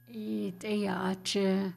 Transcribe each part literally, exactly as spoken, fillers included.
It age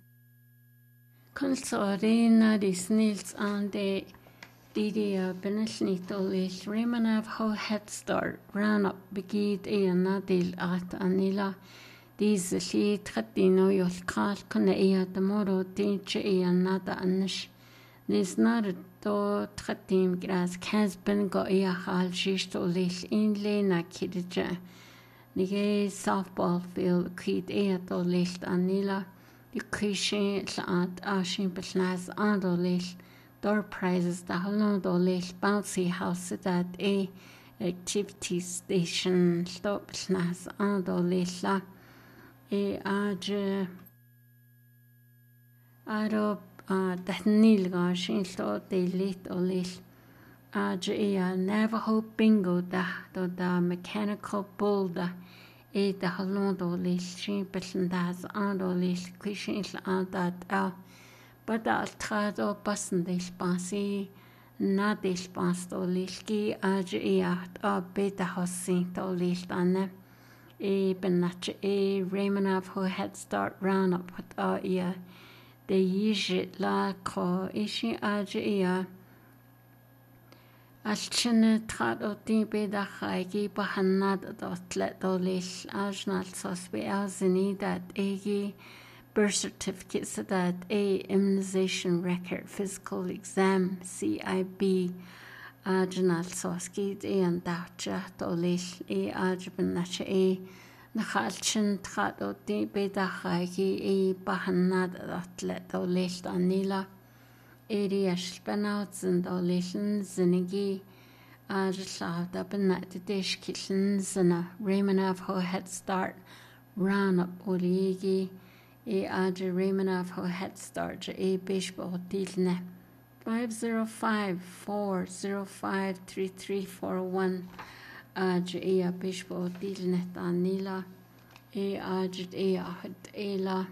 Consorina disnils and the Didia Benelnitolil Remanav ho Head Start ran up begid eana dil at anila these she tretino yolkal kunne ea the moro tinche eana da anish this not a do tretim gras casben go ea hal shistolil in lena kidja nige softball field kid ea to lilt anila you krishin laat ashin belnas andolil door prizes the hallo dolil bouncy house that a activity station stop belnas andolil e age aro datnil gashin sto de lit olil age e Navajo bingo da do da mechanical bull da e da hallo dolil shin belnas andolil krishin laat that but the altrado passen del pansi na del pansto lilki age eat a beta hosin to liltane e benach e Raymond who Head Start round up with a ia de yijit la ko ishi age ia alchene trat o tin beta khagi bahanad dot let do lil ajnal sosbe azini that egi birth certificate so that a immunization record physical exam C I B ajnal soski e an dacha dolil e ajben nacha e nachalchen trat o di beta khagi e bahanad atlet dolil anila eri ashpenautzen doliln zinigi ajla da benat dish kitchen zina Raymond ho Head Start ran up oligi e age Raymond ho Head Start e bishbo dilne five zero five four zero five three three four one age e bishbo dilne tanila e age e ahad ela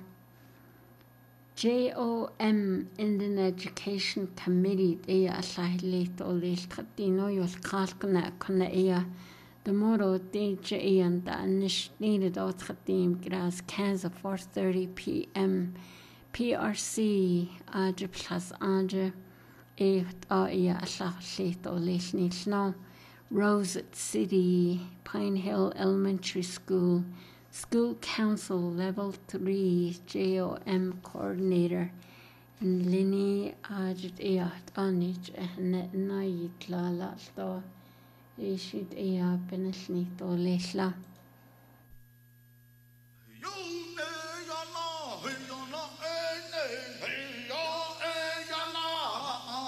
J O M Indian Education Committee e allahlit o lil tratino yol kalkna kuna e the moro D J and the anish needed out team gras Kansas four thirty p m P R C age plus age e a e allahlit o lil nilno Rose City Pine Hill Elementary School School Council Level three J O M Coordinator in Lini Ajit Eat Anich Net Nait La Lasto Ishit Ea Benesnito Lesla